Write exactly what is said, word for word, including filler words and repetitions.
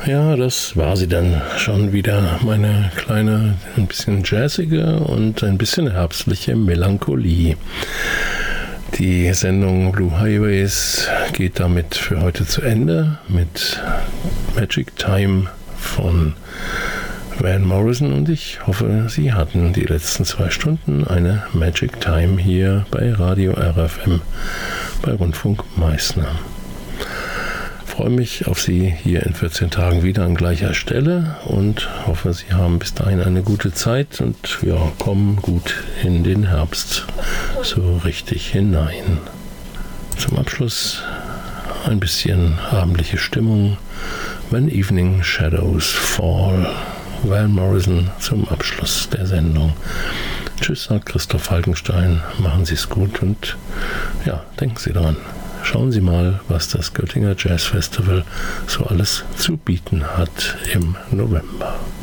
Ja, das war sie dann schon wieder, meine kleine, ein bisschen jazzige und ein bisschen herbstliche Melancholie. Die Sendung Blue Highways geht damit für heute zu Ende mit Magic Time von Van Morrison, und ich hoffe, Sie hatten die letzten zwei Stunden eine Magic Time hier bei Radio R F M, bei Rundfunk Meißner. Ich freue mich auf Sie hier in vierzehn Tagen wieder an gleicher Stelle und hoffe, Sie haben bis dahin eine gute Zeit und wir kommen gut in den Herbst so richtig hinein. Zum Abschluss ein bisschen abendliche Stimmung. When Evening Shadows Fall. Van Morrison zum Abschluss der Sendung. Tschüss, sagt Christoph Falkenstein. Machen Sie es gut und ja, denken Sie dran. Schauen Sie mal, was das Göttinger Jazz Festival so alles zu bieten hat im November.